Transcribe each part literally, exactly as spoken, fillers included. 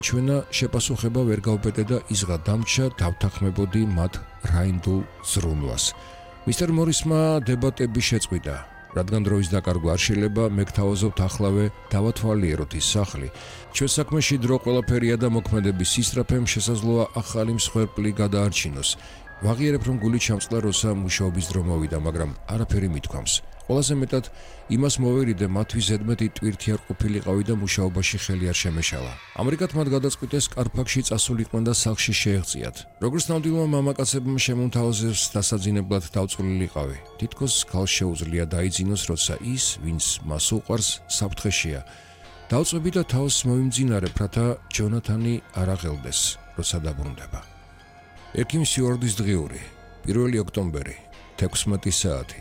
ჩვენა შეპასუხება ვერ გავბედე და იზღა დამჩა დავთანხმებოდი მათ რაინდულ ზრუნვას. მისტერ მორისმა დებატები შეწყვიტა. რადგან დროის დაკარგვა არ შეიძლება, მე გთავაზობთ ახლავე დავათვალიეროთ ის სახლი. ჩვენ საქმეში დრო ყველაფერია და მოქმედების ისწრაფემ შესაძლოა ახალი მსხვერპლი გადაარჩინოს. ვაღიარებ რომ გული ჩამწყდა როცა მუშაობის დრო მოვიდა, მაგრამ არაფერი მithქვამს. ყველაზე მეტად იმას მოვერიდე მათთვის ზედმეტი ტვირთი არ ყოფილიყავი და მუშაობაში ხელი არ შემეშალა. ამრიგად მათ გადაწყვიტეს კარფაქში წასულიყვნენ და სახლში შეეღწიათ. როგორც ნამდვილმა მამაკაცებმა შემომთავაზეს დასაძინებლად დავწულილიყავი. თითქოს ქალს შეუძლია დაიძინოს, როცა ის, ვინც მას უყვარს, საფრთხეშია. დავწვევი და თავს მოვიმძინარებ, რათა ჯონათანი არ აღელდეს, როცა დაბრუნდება. ექიმ სიუარდის დღიური, პირველი ოქტომბერი, თექვსმეტი საათი.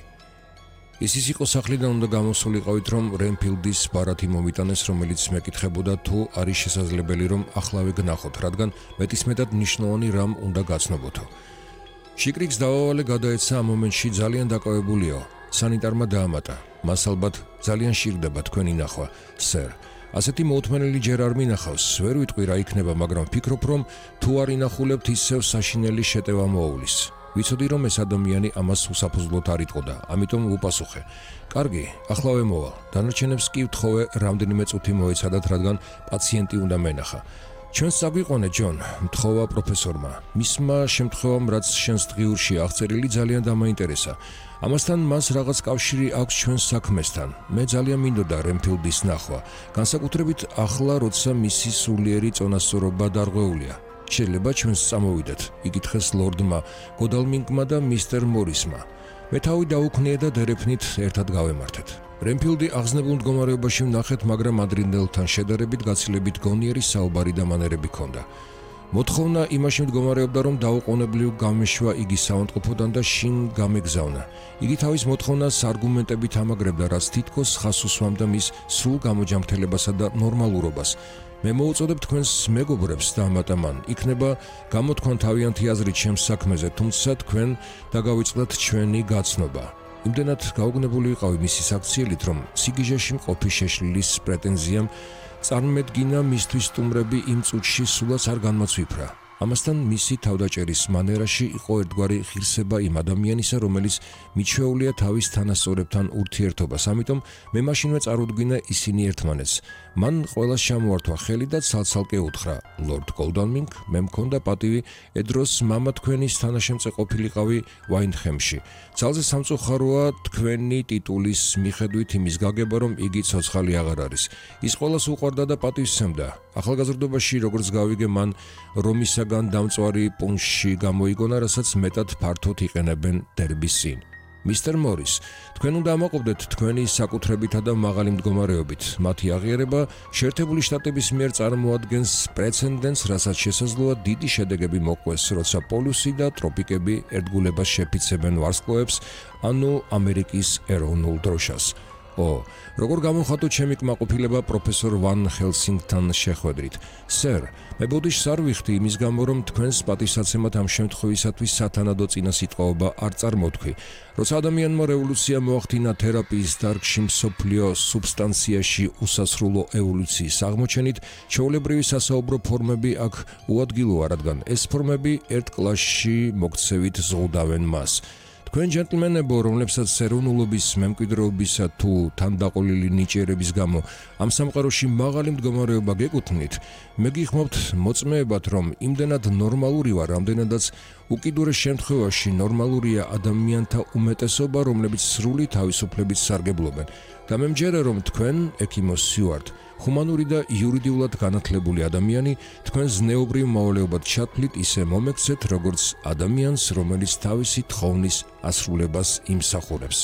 ის ის იყო სახლიდან უნდა გამოსულიყავით, რომ რენფილდის ბარათი მომიტანეს, რომელიც მეკითხებოდა თუ არის შესაძლებელი რომ ახლავე გნახოთ, რადგან მეტისმეტად მნიშვნელოვანი რამ უნდა გაცნობოთო. შიკრიკს დავავალე გადაეცა ამ მომენტში ძალიან დაკავებულიო. სანიტარმა დაამატა. მას ალბათ ძალიან შიგდება თქვენი ნახვა, სერ. ასეთი მოუთმენელი ჯერ არ მინახავს, ვერ ვიტყვი რა იქნება, მაგრამ ვფიქრობ, რომ თუ არ ინახულებთ, ისევ საშინელი შეტევა მოუვლის. ვიცოდი რომ ეს ადამიანი ამას უსაფუძვლოდ არ იტყოდა, ამიტომ ვუპასუხე. კარგი, ახლავე მოვალ. დანარჩენებს კი ვთხოვე რამდენიმე წუთი მოეცადათ, რადგან პაციენტი უნდა მენახა. ჩვენს საგვიყვანე, ჯონ, მთხოვა პროფესორმა. მისმა შემთხვევამ, რაც შენს დღიურში აღწერილი, ძალიან დამაინტერესა. ამასთან მას რაღაც კავშირი აქვს ჩვენს საქმესთან. მე ძალიან მინდოდა რენფილდის ნახვა, განსაკუთრებით ახლა, როცა მისი სულიერი წონასწორობა დარღვეულია. შეიძლება ჩვენს წამოვიდეთ, იკითხეს ლორდმა, გოდალმინგმა და მისტერ მორისმა. მე თავი დაუქნიე და დერეფნით ერთად გავემართეთ. რენფილდი აღზნებულ მდგომარეობაში ვნახეთ, მაგრამ ადრინდელთან შედარებით გაცილებით გონიერი საუბარი და მანერები ჰქონდა. მოთხოვნა იმაში მდგომარეობდა, რომ დაუყოვნებლივ გამეშვა იგი საავადმყოფოდან და შინ გამეგზავნა. იგი თავის მოთხოვნას არგუმენტებით ამაგრებდა, რაც თითქოს ხას უსვამდა მის სრულ გამოჯანმრთელებასა და ნორმალურობას. მე მოუწოდებ თქვენს მეგობრებს და ამატამან იქნება გამოთქვან თავიანთი აზრით ჩემს საქმეზე, თუმცა თქვენ დაგავიწყდათ ჩვენი გაცნობა. იმდენად გაუგნებული ვიყავი მისი საქციელით, რომ სიგიჟეში მყოფი შეშლილის პრეტენზიამ წარმედგინა მისთვის სტუმრები იმ წუთში სულაც არ განმოცვიფრა. ამასთან მისი თავდაჭერის მანერაში იყო ერთგვარი ღირსება იმ ადამიანისა, რომელიც მიჩვეულია თავის თანასწორებთან ურთიერთობას, ამიტომ მე მაშინვე წარუდგინა ისინი ერთმანეთს. მან ყველას ჩამოართვა ხელი და ცალ-ცალკე უთხრა: ლორდ გოლდალმინგ, მე მქონდა პატივი ედროს მამა თქვენის თანაშემწე ყოფილიყავი ვაინდჰემში. ძალზე სამწუხაროა თქვენი ტიტულის მიხედვით იმის გაგება, რომ იგი ცოცხალი აღარ არის. ის ყველას უყვარდა და პატივსცემდა. ახალგაზრდობაში, როგორც გავიგე, მან რომისაგან დამწვარი პუნშში გამოიგონა, რასაც მეტად ფართოდ იყენებენ დერბის წინ. მისტერ მორის, თქვენ უნდა ამაყობდეთ თქვენი საკუთრებითა და მაღალი მდგომარეობით. მათი აღიარება შეერთებული შტატების მიერ წარმოადგენს პრეცედენტს, რასაც შესაძლოა დიდი შედეგები მოყვეს, როცა პოლუსი და ტროპიკები ერთგულებას შეფიცებენ ვარსკვლავებს, ანუ ამერიკის ეროვნულ დროშას. ო, როგორ გამოვხატო ჩემი კმაყოფილება პროფესორ ვან ჰელსინგთან შეხვედრით. სერ, მე ბოდიშს არ ვიხდი იმის გამო, რომ თქვენს პატივსაცემად ამ შემთხვევისათვის სათანადო წინასიტყვაობა არ წარმოთქვი. როცა ადამიანმა რევოლუცია მოახდინა თერაპიის დარგში მსოფლიო სუბსტანციაში უსასრულო ევოლუციის აღმოჩენით, ჩვეულებრივი სასაუბრო ფორმები აქ უადგილოა, რადგან ეს ფორმები ერთ კლასში მოქცევით ზღუდავენ მას. თქვენ ჯენტლმენებო, რომლებსაც ეროვნულობის მემკვიდრეობისა თუ თანდაყოლილი ნიჭიერების გამო ამ სამყაროში მაღალი მდგომარეობა გეკუთვნით, მე გიხმობთ მოწმეებად, რომ იმდენად ნორმალური ვარ, რამდენადაც უკიდურეს შემთხვევაში ნორმალურია ადამიანთა უმეტესობა, რომლებიც სრული თავისუფლებით სარგებლობენ. და მე მჯერა, რომ თქვენ, ექიმო სიუარტ, ჰუმანური და იურიდიულად განათლებული ადამიანი, თქვენ ზნეობრივ მოვალეობად ჩათვლით, ისე მომექცეთ, როგორც ადამიანს, რომელიც თავისი თხოვნის ასრულებას იმსახურებს.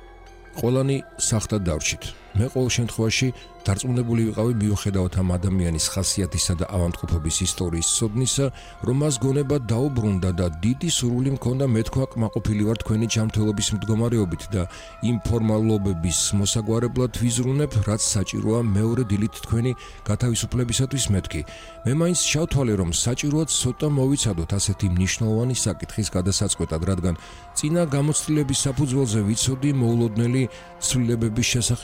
ყველანი სახტად დავრჩით. მე ყოველ შემთხვევაში დარწმუნებული ვიყავი მიუხედავად ამ ადამიანის ხასიათისა და ავადმყოფობის ისტორიის ცოდნისა, რომ მას გონება დაუბრუნდა და დიდი სურვილი მქონდა მეთქვა კმაყოფილი ვარ თქვენი ჯანმრთელობის მდგომარეობით და იმ ფორმალობების მოსაგვარებლად ვიზრუნებ, რაც საჭიროა მეორე დილით თქვენი გათავისუფლებისათვის მეთქი. მე მაინც ჩავთვალე, რომ საჭიროა ცოტა მოვიცადოთ ასეთი მნიშვნელოვანი საკითხის გადასაწყვეტად, რადგან წინა გამოცდილების საფუძველზე ვიცოდი მოულოდნელი ცვლილებების შესახებ, რაც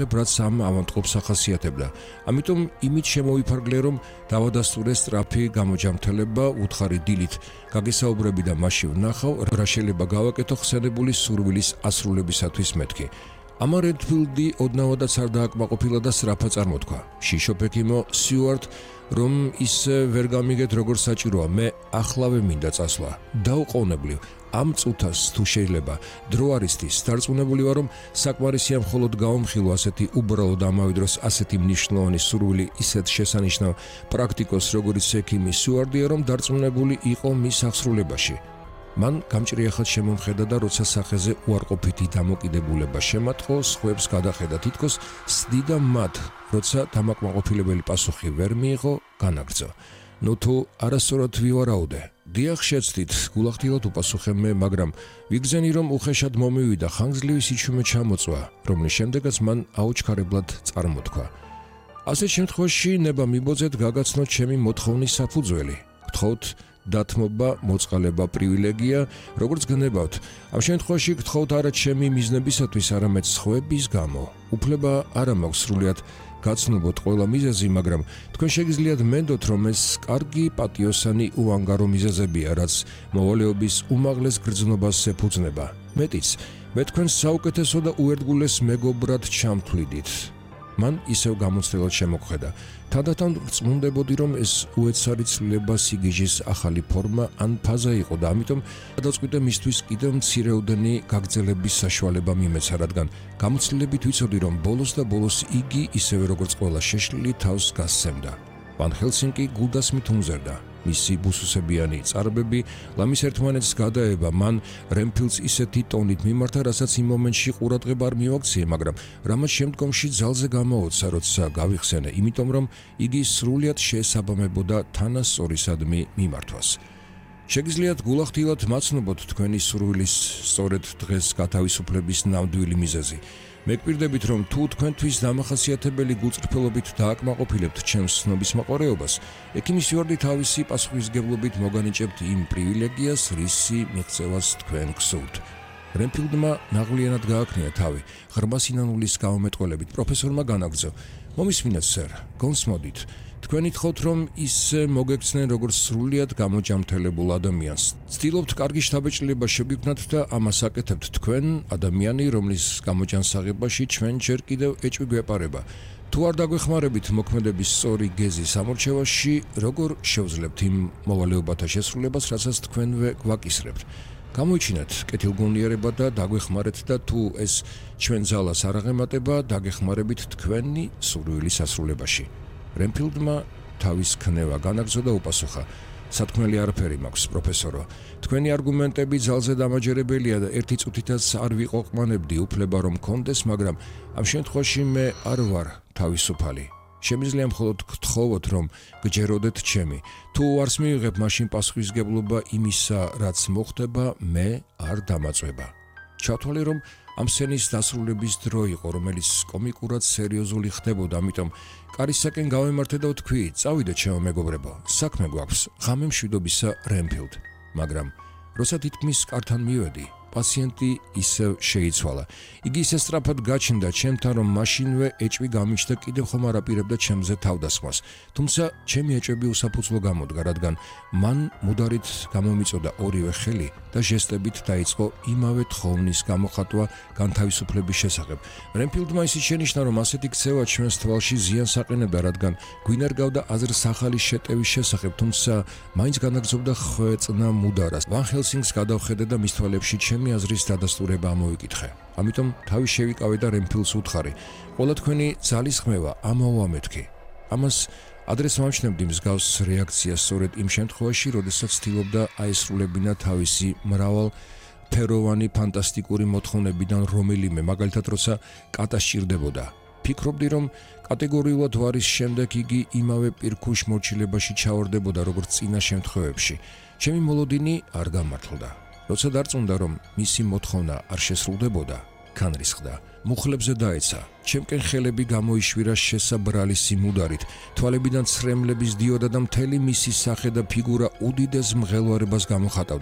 სამ ავადმყოფს ახასიათებდა. ამიტომ იმით შემოვიფარგლე, რომ დავადასტურე სწრაფი გამოჯამრთელება უთხარი დილით. გაგესაუბრები და მასში ვნახავ, რა შეიძლება გავაკეთო ხსენებული სურვილის ასრულებისათვის მეთქი. ამა რედფილდი ოდნავადაც არ დააკმაყოფილა და სწრაფად წარმოთქვა. შიშობ ექიმო სიუარტ, რომ ისე ვერ გამიგეთ როგორ საჭიროა, მე ახლავე მინდა წასვლა. დაუყოვნებლივ ამ წუთას თუ შეიძლება დრო არის ის, დარწმუნებული ვარ, რომ საკმარისია მხოლოდ გავამხილო ასეთი უბრალოდ ამავე დროს ასეთი მნიშვნელოვანი სურვილი ისეთ შესანიშნავ პრაქტიკოს, როგორც ექიმი სიუარტია, რომ დარწმუნებული იყო მის აღსრულებაში. მან გამჭრიახად შემომხედა და როცა სახეზე უარყოფითი დამოკიდებულება შემატყო, სხვებს გადახედა თითქოს სდიდა მათ, როცა დამაკმაყოფილებელი პასუხი ვერ მიიღო, განაგრძო. ნუ თუ არასწორად ვივარაუდე. დიახ, შეცდით, გულახდილად უპასუხე მე, მაგრამ ვიგზენი, რომ უხეშად მომივიდა ხანგრძლივი სიჩუმე ჩამოწვა, რომლის შემდეგაც მან აუჩქარებლად წარმოთქვა. ასეთ შემთხვევაში ნება მიბოძეთ გაგაცნოთ ჩემი მოთხოვნის საფუძველი. გთხოვთ დათმობა, მოწყალება, პრივილეგია, როგორც გნებავთ. ამ შემთხვევაში გთხოვთ არა ჩემი მიზნებისათვის, არამედ სხვების გამო. უფლება არა მაქვს სრულიად გაცნობოთ ყველა მიზეზი, მაგრამ თქვენ შეგიძლიათ მენდოთ, რომ ეს კარგი, პატიოსანი, უანგარო მიზეზებია, რაც მოვალეობის უმაღლეს გრძნობას ეფუძნება. მეტიც, მე თქვენს საუკეთესო და უერთგულეს მეგობრად ჩამთვლიდით. მან ისევ გამოცდილად შემოგხედა. თანდათან წმუნდებოდი, რომ ეს უეცარი ცვლილება სიგიჟის ახალი ფორმა ან ფაზა იყო და ამიტომ გადაწყვიტე მისთვის კიდევ მცირეოდენი გაგრძელების საშუალება მიმეცა, რადგან გამოცდილებით ვიცოდი, რომ ბოლოს და ბოლოს იგი ისევე როგორც ყველა შეშლილი თავს გასცემდა. ვან ჰელსინკი გულდასმით უმზერდა. მისი ბუსუსებიანი წარბები, ლამის ერთმანეთს გადაება, მან რენფილდს ისეთი ტონით მიმართა, რასაც იმ მომენტში ყურადღება არ მივაქციე, მაგრამ რამაც შემდგომში ძალზე გამოოცა, როცა გავიხსენე, იმიტომ რომ იგი სრულიად შეესაბამებოდა თანასწორისადმი მიმართვას. შეგიძლიათ გულახდილად მაცნობოთ თქვენი სურვილის სწორედ დღეს გათავისუფლების ნამდვილი მიზეზი. მეგპირდებით, რომ თუ თქვენთვის დამახასიათებელი გულწრფელობით დააკმაყოფილებთ ჩემს ცნობისმოყვარეობას, ექიმი სიუარტი თავისი პასუხისმგებლობით მოგანიჭებთ იმ პრივილეგიას, რისი მიღწევას თქვენ გსურთ. რენფილდმა ნაღვლიანად გააკნია თავი, ღრმა სინანულის გამომეტყველებით პროფესორმა განაგრძო. მომისმინეთ, სერ, გონსმოდით. თქვენ ითხოვთ, რომ ისე მოგექცნენ, როგორც სრულიად გამოჯამრთელებულ ადამიანს. ცდილობთ კარგი შთაბეჭდილება შეგვიქმნათ და ამას აკეთებთ თქვენ, ადამიანი, რომლის გამოჯანსაღებაში ჩვენ ჯერ კიდევ ეჭვი გვეპარება. თუ არ დაგვეხმარებით მოქმედების სწორი გეზის ამორჩევაში, როგორ შევძლებთ იმ მოვალეობათა შესრულებას, რასაც თქვენვე გვაკისრებთ. გამოიჩინეთ კეთილგონიერება და დაგვეხმარეთ და თუ ეს ჩვენ ძალას არ აღემატება, დაგეხმარებით თქვენი სურვილის ასრულებაში. რენფილდმა თავის ქნევა განაგრძო და უპასუხა. სათქმელი არაფერი მაქვს, პროფესორო. თქვენი არგუმენტები ძალზე დამაჯერებელია და ერთი წუთითაც არ ვიყოფმანებდი უფლება რომ მქონდეს, მაგრამ ამ შემთხვევაში მე არ ვარ თავისუფალი. შემიძლია მხოლოდ გთხოვოთ, რომ გჯეროდეთ ჩემი. თუ არს მივიღებ, მაშინ პასუხისმგებლობა იმისა, რაც მოხდება, მე არ დამაწვება. ჩათვალე, რომ ამ სცენის დასრულების დრო იყო, რომელიც კომიკურად სერიოზული ხდებოდა, ამიტომ კარისაკენ გავემართე და ვთქვი, წავიდეთ ჩემო მეგობრებო, საქმე გვაქვს, ღამე მშვიდობისა, რენფილდ. მაგრამ როცა თითქმის კართან მივედი, პაციენტი ისევ შეიცვალა. იგი ისე სწრაფად გაჩნდა ჩემთან, რომ მაშინვე ეჭვი გამიჩნდა კიდევ ხომ არ აპირებდა ჩემზე თავდასხმას. თუმცა ჩემი ეჭვები უსაფუძვლო გამოდგა, რადგან მან მუდარით გამომიწოდა ორივე ხელი და ჟესტებით დაიწყო იმავე თხოვნის გამოხატვა განთავისუფლების შესახებ. რენფილდმა ისიც შენიშნა, რომ ასეთი ქცევა ჩვენს თვალში ზიანს აყენებდა, რადგან გვინერგავდა აზრს ახალი შეტევის შესახებ, თუმცა მაინც განაგრძობდა ხვეწნა მუდარას. ვან ჰელსინგს გადავხედე და მის თვალებში ჩემი აზრის დადასტურება ამოვიკითხე. ამიტომ თავი შევიკავე და რენფილდს უთხარი. ყველა თქვენი ძალისხმევა ამაოა მეთქი. ამას ადრეს ვამჩნევდი მსგავს რეაქციას სწორედ იმ შემთხვევაში, როდესაც ცდილობდა აესრულებინა თავისი მრავალ ფეროვანი ფანტასტიკური მოთხოვნებიდან რომელიმე, მაგალითად, როცა კატა სჭირდებოდა. ფიქრობდი, რომ კატეგორიულად ვარის შემდეგ იგი იმავე პირქუშ მორჩილებაში ჩავარდებოდა, როგორც წინა შემთხვევებში. ჩემი მოლოდინი არ გამართლდა. როცა დარწმუნდა, რომ მისი მოთხოვნა არ შესრულდებოდა, განრისხდა. მუხლებზე დაეცა. ჩემკენ ხელები გამოიშვირა შესაბრალი სიმუდარით, თვალებიდან ცრემლების დიოდა და მთელი მისი სახე და ფიგურა უდიდეს მღელვარებას გამოხატავდა.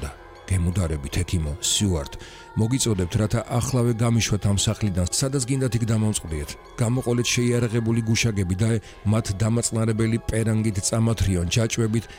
გემუდარებით ექიმო სიუარტ, მოგიწოდებთ, რათა ახლავე გამიშვათ ამ სახლიდან, სადაც გინდათ იქ დამამწყდიეთ. გამოყოლეთ შეიარაღებული გუშაგები და მათ დამაწნარებელი პერანგით წამათრიონ ჯაჭვებით